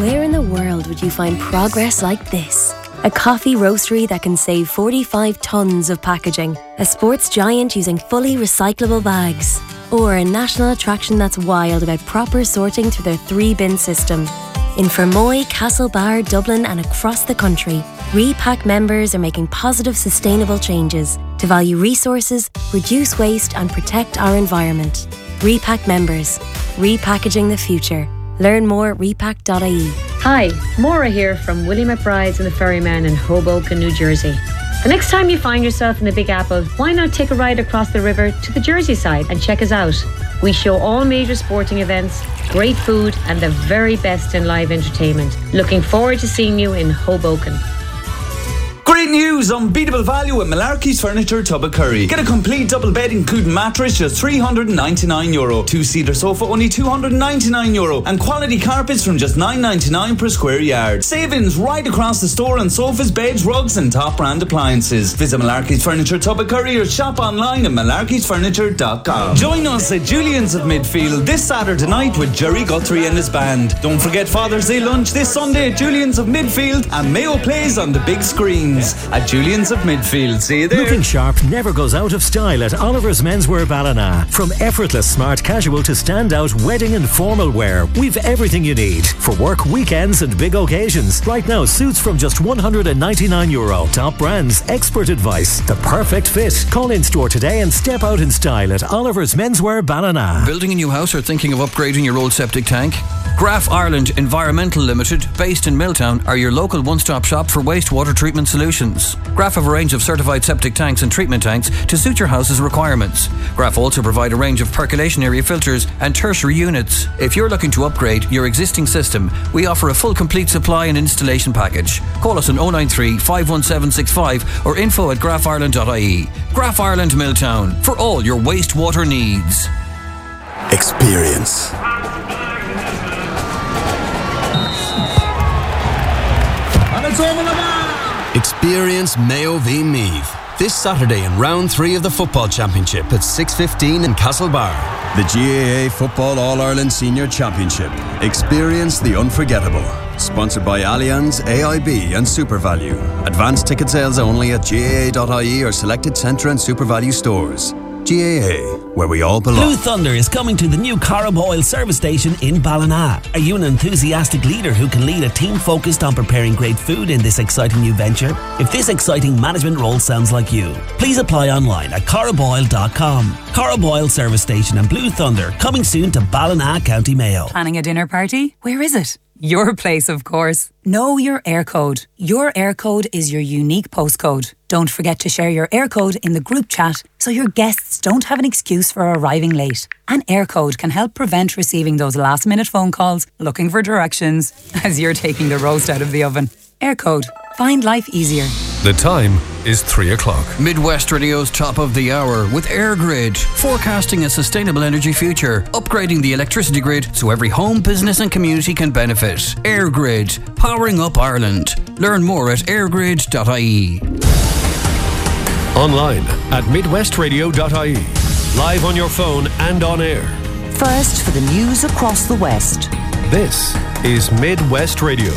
Where in the world would you find progress like this? A coffee roastery that can save 45 tonnes of packaging. A sports giant using fully recyclable bags. Or a national attraction that's wild about proper sorting through their 3-bin system. In Fermoy, Castlebar, Dublin and across the country, Repack members are making positive, sustainable changes to value resources, reduce waste and protect our environment. Repack members. Repackaging the future. Learn more at repack.ie. Hi, Maura here from Willie McBride's and the Ferryman in Hoboken, New Jersey. The next time you find yourself in the Big Apple, why not take a ride across the river to the Jersey side and check us out? We show all major sporting events, great food and the very best in live entertainment. Looking forward to seeing you in Hoboken. Great news! Unbeatable value at Malarkey's Furniture, Tubbercurry. Get a complete double bed including mattress, just €399. Two-seater sofa, only €299. And quality carpets from just $9.99 per square yard. Savings right across the store on sofas, beds, rugs and top brand appliances. Visit Malarkey's Furniture, Tubbercurry or shop online at malarkeysfurniture.com. Join us at Julian's of Midfield this Saturday night with Jerry Guthrie and his band. Don't forget Father's Day lunch this Sunday at Julian's of Midfield and Mayo plays on the big screen. At Julian's of Midfield. See you there. Looking sharp never goes out of style at Oliver's Menswear Ballina. From effortless smart casual to standout wedding and formal wear, we've everything you need for work, weekends and big occasions. Right now, suits from just €199. Top brands, expert advice, the perfect fit. Call in store today and step out in style at Oliver's Menswear Ballina. Building a new house or thinking of upgrading your old septic tank? Graf Ireland Environmental Limited, based in Milltown, are your local one-stop shop for wastewater treatment solutions. Graf have a range of certified septic tanks and treatment tanks to suit your house's requirements. Graf also provide a range of percolation area filters and tertiary units. If you're looking to upgrade your existing system, we offer a full complete supply and installation package. Call us on 093 51765 or info@grafireland.ie. Graf Ireland Milltown, for all your wastewater needs. Experience. Experience Mayo v Meath this Saturday in round 3 of the football championship at 6:15 in Castlebar. The GAA Football All-Ireland Senior Championship. Experience the unforgettable. Sponsored by Allianz, AIB and SuperValue. Advanced ticket sales only at GAA.ie or selected Centre and SuperValue stores. GAA, where we all belong. Blue Thunder is coming to the new Corrib Oil service station in Ballina. Are you an enthusiastic leader who can lead a team focused on preparing great food in this exciting new venture? If this exciting management role sounds like you, please apply online at corriboil.com. Corrib Oil service station and Blue Thunder coming soon to Ballina, County Mayo. Planning a dinner party? Where is it? Your place, of course. Know your air code. Your air code is your unique postcode. Don't forget to share your air code in the group chat so your guests don't have an excuse for arriving late. An air code can help prevent receiving those last-minute phone calls looking for directions as you're taking the roast out of the oven. Air code. Find life easier. The time is 3 o'clock. Midwest Radio's top of the hour with AirGrid, forecasting a sustainable energy future, upgrading the electricity grid so every home, business and community can benefit. AirGrid, powering up Ireland. Learn more at airgrid.ie. Online at midwestradio.ie. Live on your phone and on air. First for the news across the West. This is Midwest Radio.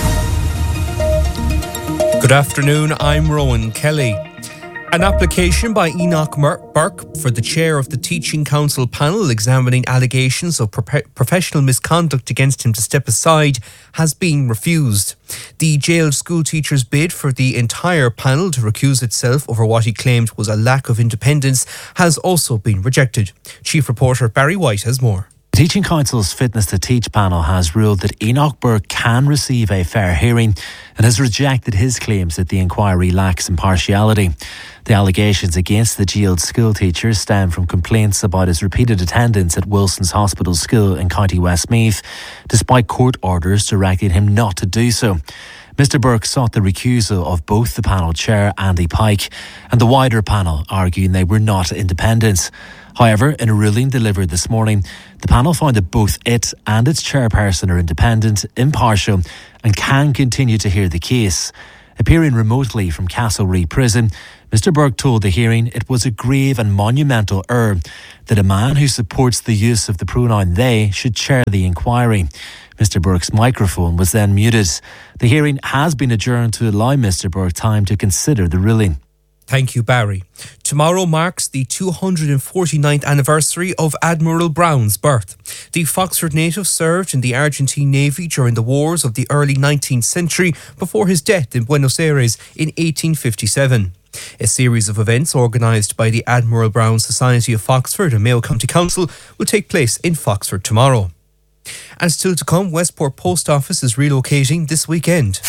Good afternoon, I'm Rowan Kelly. An application by Enoch Burke for the chair of the Teaching Council panel examining allegations of professional misconduct against him to step aside has been refused. The jailed school teacher's bid for the entire panel to recuse itself over what he claimed was a lack of independence has also been rejected. Chief reporter Barry White has more. The Teaching Council's Fitness to Teach panel has ruled that Enoch Burke can receive a fair hearing and has rejected his claims that the inquiry lacks impartiality. The allegations against the jailed school teacher stem from complaints about his repeated attendance at Wilson's Hospital School in County Westmeath, despite court orders directing him not to do so. Mr Burke sought the recusal of both the panel chair, Andy Pike, and the wider panel, arguing they were not independent. However, in a ruling delivered this morning, the panel found that both it and its chairperson are independent, impartial and can continue to hear the case. Appearing remotely from Castlereagh Prison, Mr Burke told the hearing it was a grave and monumental error that a man who supports the use of the pronoun they should chair the inquiry. Mr Burke's microphone was then muted. The hearing has been adjourned to allow Mr Burke time to consider the ruling. Thank you, Barry. Tomorrow marks the 249th anniversary of Admiral Brown's birth. The Foxford native served in the Argentine Navy during the wars of the early 19th century before his death in Buenos Aires in 1857. A series of events organised by the Admiral Brown Society of Foxford and Mayo County Council will take place in Foxford tomorrow. And still to come, Westport Post Office is relocating this weekend.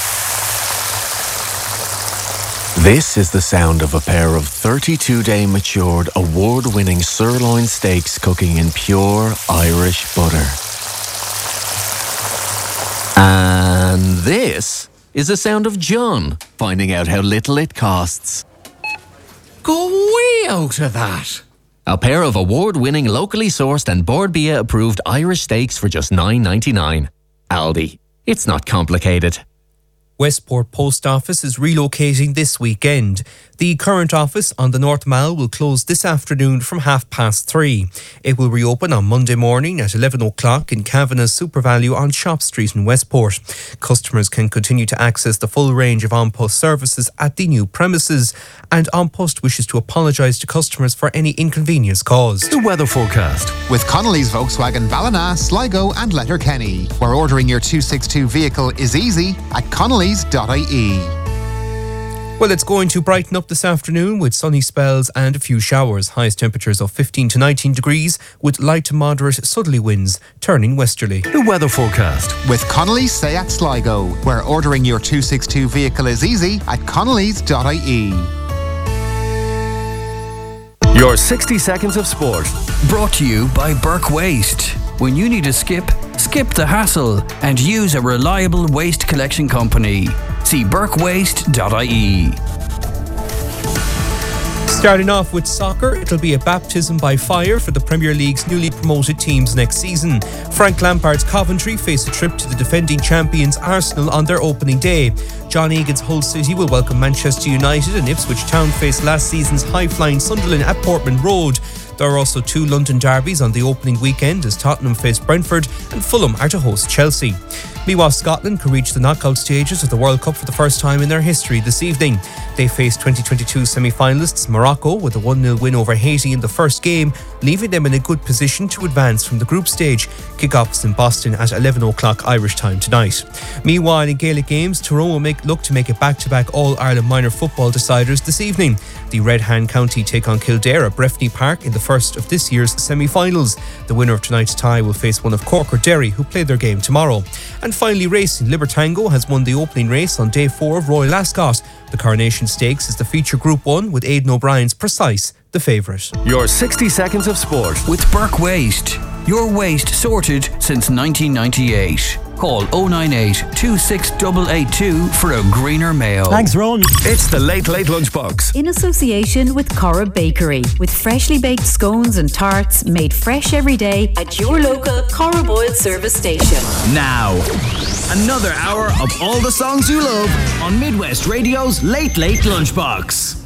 This is the sound of a pair of 32-day matured, award-winning sirloin steaks cooking in pure Irish butter. And this is the sound of John finding out how little it costs. Go way out of that! A pair of award-winning, locally sourced and Board Bia approved Irish steaks for just $9.99. Aldi. It's not complicated. Westport Post Office is relocating this weekend. The current office on the North Mall will close this afternoon from 3:30. It will reopen on Monday morning at 11 o'clock in Kavanagh's SuperValu on Shop Street in Westport. Customers can continue to access the full range of An Post services at the new premises, and An Post wishes to apologise to customers for any inconvenience caused. The weather forecast with Connolly's Volkswagen Ballina, Sligo and Letterkenny, where ordering your 262 vehicle is easy at connolly's.ie. Well, it's going to brighten up this afternoon with sunny spells and a few showers. Highest temperatures of 15 to 19 degrees with light to moderate southerly winds turning westerly. The weather forecast with Connolly's Seat Sligo, where ordering your 262 vehicle is easy at connolly's.ie. Your 60 seconds of sport. Brought to you by Burke Waste. When you need a skip the hassle and use a reliable waste collection company. See burkewaste.ie. Starting off with soccer, it'll be a baptism by fire for the Premier League's newly promoted teams next season. Frank Lampard's Coventry face a trip to the defending champions Arsenal on their opening day. John Egan's Hull City will welcome Manchester United, and Ipswich Town face last season's high-flying Sunderland at Portman Road. There are also two London derbies on the opening weekend as Tottenham face Brentford and Fulham are to host Chelsea. Meanwhile, Scotland can reach the knockout stages of the World Cup for the first time in their history this evening. They face 2022 semi-finalists Morocco with a 1-0 win over Haiti in the first game, leaving them in a good position to advance from the group stage. Kick-offs in Boston at 11 o'clock Irish time tonight. Meanwhile, in Gaelic games, Tyrone will look to make it back-to-back All-Ireland minor football deciders this evening. The Red Hand County take on Kildare at Breffni Park in the first of this year's semi-finals. The winner of tonight's tie will face one of Cork or Derry, who play their game tomorrow. And finally, racing. Libertango has won the opening race on day 4 of Royal Ascot. The Coronation Stakes is the feature Group 1 with Aidan O'Brien's Precise the favourite. Your 60 seconds of sport with Burke Waste. Your waste sorted since 1998. Call 098 26882 for a greener Mayo. Thanks, Ron. It's the Late Late Lunchbox. In association with Cora Bakery, with freshly baked scones and tarts made fresh every day at your local Cora Boyle service station. Now, another hour of all the songs you love on Midwest Radio's Late Late Lunchbox.